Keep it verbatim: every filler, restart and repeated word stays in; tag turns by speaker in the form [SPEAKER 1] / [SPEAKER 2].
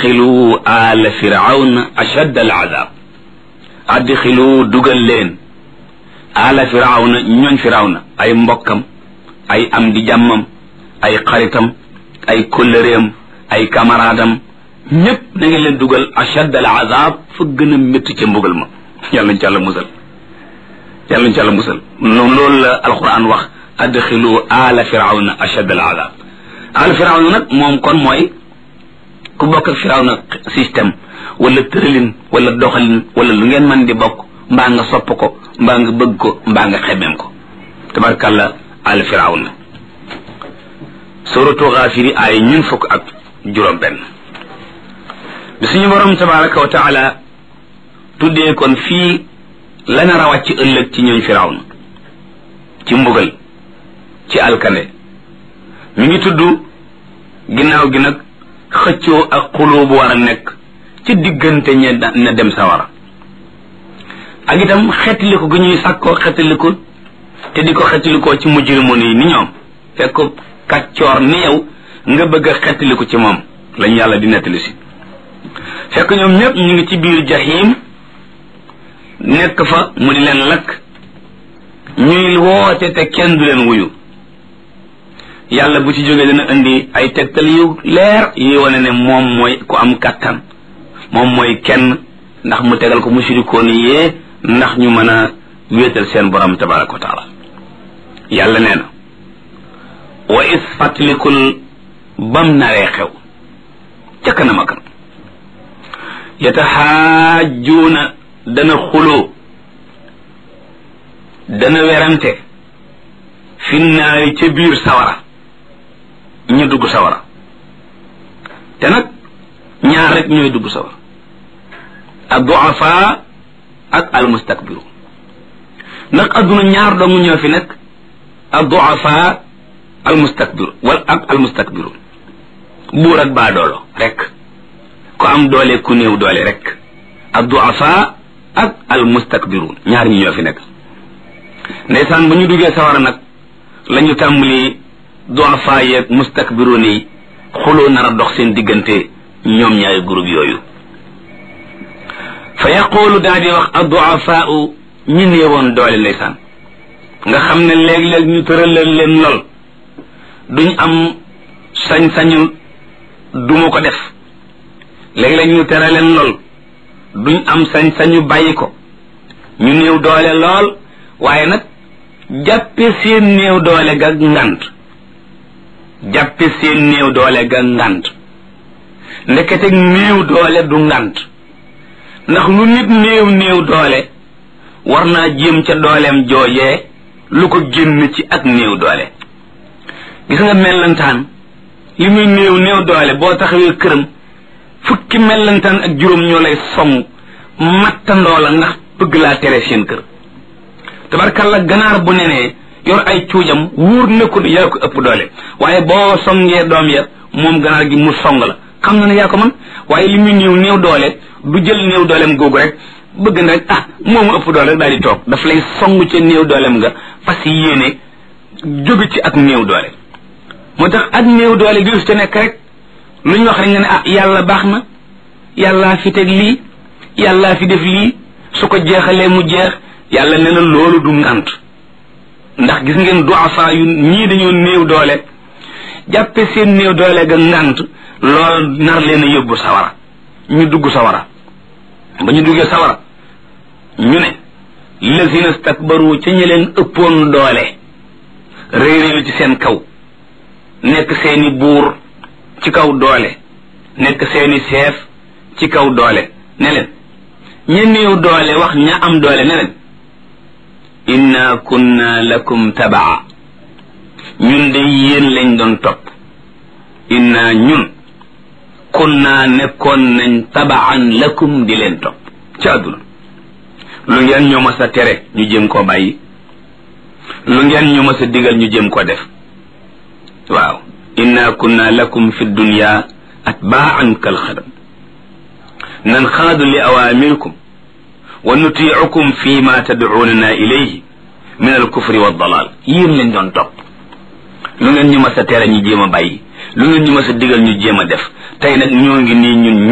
[SPEAKER 1] adxilu ala firawna ashadda al azab adxilu dugal leen ala firawna ñooñ firawna ay mbokkam ay am di jàmmam ay xaritam ay kóllëreem ay camaraadam ñépp na ngeen leen dugal ashadda al azab fa gën a métti ca mbugal ma yàlla nañ ci àlla musal yàlla nañ ci àlla musal noonu loolu la alquran wax adxilu ala firawna ashadda al azab ala firawna nag moom kon mooy ku bokk ak firawna système wala tëralin wala doxalin wala lu ngeen mën di bokk mbaa nga sopp ko mbaa nga bëgg ko mbaa nga xemem ko tabarkàlla ala firawna suratu Gaafiri ay ñun fukk ak juróom benn bi suñu borom tabaraka wa taala tuddee kon fii la nar a wàcc ëllëg ci ñooñ firawna ci mbugal ci alkane mi ngi tudd ginnaaw gi nag xëccoo ak xuloo bu war a nekk ci diggante ñe na dem sawara ak itam xettaliku gu ñuy sàkkoo xettaliku te di ko xettalikoo ci mujrimun yi ni ñoom fekk kàccoor ni yow nga bëgg a xettaliku ci moom lañu yàlla di nettali si fekk ñoom ñëpp ñu ngi ci biir jahim nekk fa mu di leen lakk ñuy woote te kenn du leen wuyu yàlla bu ci jógee dana indi ay tegtal yu leer yi wane ne moom mooy ku am kàttan moom mooy kenn ndax mu tegal ko mushrikoon yee ndax ñu mën a wéetal seen borom tabaraka wa taala yàlla nee na wa is fatlikul bam naree xew ca kanam a kan yataxaajuuna dana xuloo dana werante fi naari ca biir sawara ñu dugg sawara te nag ñaar rek ñooy dugg sawara ad duafa ak al mustakbiru ndax adduna ñaar dong ñoo fi nekk ad duafa al mustakbiru wal ak al mustakbiru buur ak baa doolo rek ku am doole ku néew doole rek ad duafa ak al mustakbiru ñaar ñi ñoo fi nekk ndeysaan ba ñu duggee sawara nag la ñu tàmbali duafa yeeg mustakbiruun yi xuloo nar a dox seen diggante ñoom ñaari groupe yooyu fa yaqulu daa di wax adduafaau ñi néewoon doole ndeysaan nga xam ne léeg-léeg ñu tëralal leen lool duñ am sañ-sañu duma ko def léeg-léeg ñu tere leen lool duñ am sañ-sañu bàyyi ko ñu néew doole lool waaye nag jàppe seen néew doole ga ngant jàppe seen néew doole ga ngant ndekete néew doole du ngant ndax lu nit néew néew doole war naa jéem ca dooleem joojee lu ko génn ci ak néew doole gis nga mellantaan li muy néew néew doole boo taxawee këram fukki mellantaan ak juróom ñoo lay song mattandoo la ndax bëgg laa tere seen kër tabarkalla ganaar bu nenee yor ay cuujam wóor na ko yaa ko ëpp doole waaye boo songee doom ya moom ganaar gi mu song la xam na ne yaa ko man waaye li muy néew néew doole du jël néew dooleem googu rek bëgg na rek ah moomu ëpp doole rek daal di toog daf lay song ca néew dooleem nga fas yéene jóge ci ak néew doole moo tax ak néew doole gi te nekk rek lu ñu wax rek nga ne ah yàlla baax na yàllaa fi teg lii yàllaa fi def lii su ko jeexalee mu jeex yàlla nee na loolu du ngant ndax gis ngeen duafa yu ñii dañoo néew doole jàppe seen néew doole ga ngant loolu nar leen a yóbbu sawara ñu dugg sawara ba ñu duggee sawara ñu ne lazina stakbaru ca ñi leen ëppoon doole réy réyu ci seen kaw nekk seeni buur ci kaw doole nekk seeni chef ci kaw doole ne leen ña néew doole wax ña am doole ne leen inna kunna lakum tabaa ñun de yéen lañ doon topp inna ñun kunna nekkoon nañ tabaan lakum di leen topp ci àdduna lu ngeen ñu mas a tere ñu jéem koo bàyyi lu ngeen ñu mas a digal ñu jéem koo def waaw inna kunna lakum fi dunya atbaan kal xadam nanxaadu li awamirikum wa nutiicukum fi ma tadcuunana ilayhi min alkufri waddalaal yéen lañ doon topp lu ngeen ñu mas a tere ñu jéem a bàyyi lu ngeen ñu mas a digal ñu jéem a def tey nag ñoo ngi nii ñun